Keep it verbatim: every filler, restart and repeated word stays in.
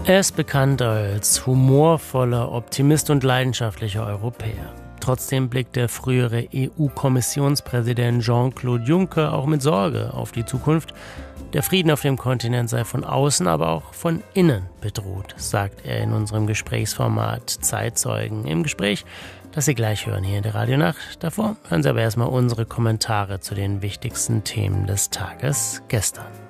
Er ist bekannt als humorvoller Optimist und leidenschaftlicher Europäer. Trotzdem blickt der frühere E U-Kommissionspräsident Jean-Claude Juncker auch mit Sorge auf die Zukunft. Der Frieden auf dem Kontinent sei von außen, aber auch von innen bedroht, sagt er in unserem Gesprächsformat Zeitzeugen im Gespräch, das Sie gleich hören hier in der Radionacht. Davor hören Sie aber erstmal unsere Kommentare zu den wichtigsten Themen des Tages gestern.